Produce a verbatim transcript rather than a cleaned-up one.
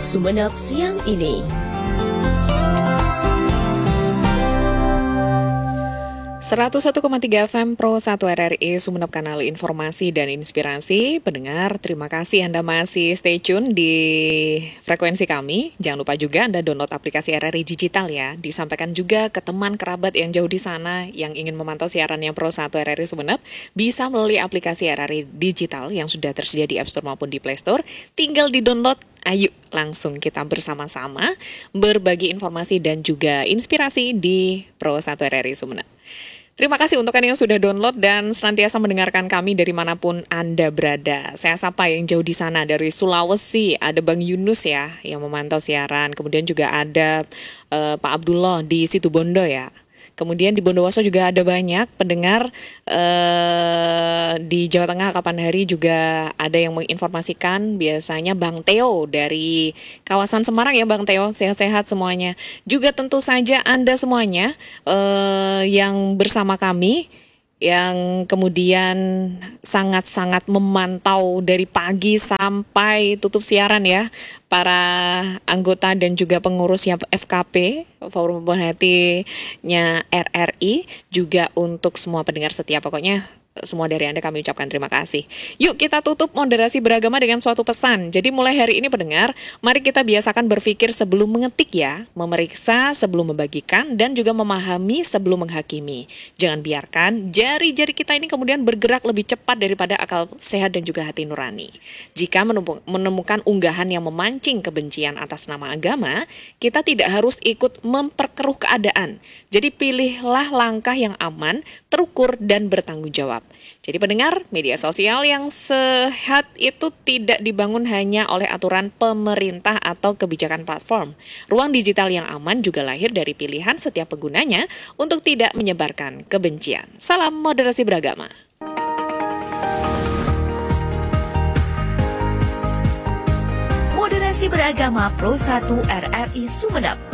Sumeneb siang ini. seratus satu koma tiga F M Pro satu R R I Sumeneb, kanal informasi dan inspirasi. Pendengar, terima kasih Anda masih stay tune di frekuensi kami. Jangan lupa juga Anda download aplikasi R R I Digital ya. Disampaikan juga ke teman kerabat yang jauh di sana yang ingin memantau siarannya Pro satu R R I Sumeneb, bisa melalui aplikasi R R I Digital yang sudah tersedia di App Store maupun di Play Store. Tinggal di-download. Ayo langsung kita bersama-sama berbagi informasi dan juga inspirasi di Pro satu R R I Sumeneb. Terima kasih untuk Anda yang sudah download dan senantiasa mendengarkan kami dari manapun Anda berada. Saya sapa yang jauh di sana dari Sulawesi, ada Bang Yunus ya yang memantau siaran. Kemudian juga ada uh, Pak Abdullah di Situbondo ya. Kemudian di Bondowoso juga ada banyak pendengar. eh, di Jawa Tengah kapan hari juga ada yang menginformasikan. Biasanya Bang Theo dari kawasan Semarang ya Bang Theo, sehat-sehat semuanya. Juga tentu saja Anda semuanya eh, yang bersama kami, yang kemudian sangat-sangat memantau dari pagi sampai tutup siaran ya, para anggota dan juga pengurusnya F K P, Forum Pemerhatinya R R I, juga untuk semua pendengar setia. Pokoknya semua dari Anda kami ucapkan terima kasih. Yuk kita tutup moderasi beragama dengan suatu pesan. Jadi mulai hari ini pendengar, mari kita biasakan berpikir sebelum mengetik ya, memeriksa sebelum membagikan, dan juga memahami sebelum menghakimi. Jangan biarkan jari-jari kita ini kemudian bergerak lebih cepat daripada akal sehat dan juga hati nurani. Jika menemukan unggahan yang memancing kebencian atas nama agama, kita tidak harus ikut memperkeruh keadaan. Jadi pilihlah langkah yang aman, terukur, dan bertanggung jawab. Jadi pendengar, media sosial yang sehat itu tidak dibangun hanya oleh aturan pemerintah atau kebijakan platform. Ruang digital yang aman juga lahir dari pilihan setiap penggunanya untuk tidak menyebarkan kebencian. Salam moderasi beragama. Moderasi beragama Pro satu R R I Sumeneb.